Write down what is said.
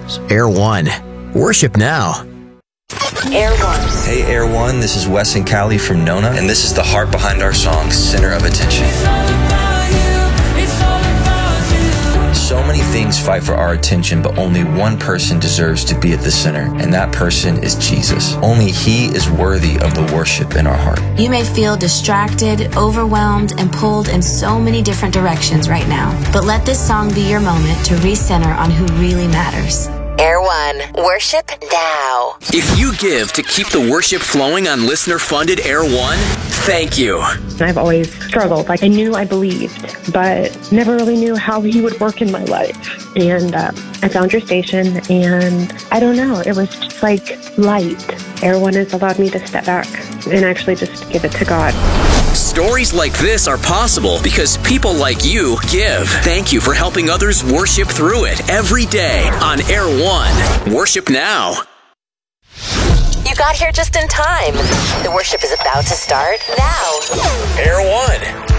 Air One. Worship now. Air One. Hey Air One, this is Wes and Callie from Nona, and this is the heart behind our song, Center of Attention. So many things fight for our attention, but only one person deserves to be at the center, and that person is Jesus. Only He is worthy of the worship in our heart. You may feel distracted, overwhelmed, and pulled in so many different directions right now, but let this song be your moment to recenter on who really matters. Air One. Worship now. If you give to keep the worship flowing on listener-funded Air One, thank you. I've always struggled. I knew I believed, but never really knew how He would work in my life. And I found your station, and I don't know, it was just like light. Air One has allowed me to step back and actually just give it to God. Stories like this are possible because people like you give. Thank you for helping others worship through it every day on Air One. Worship now. You got here just in time. The worship is about to start now. Air One.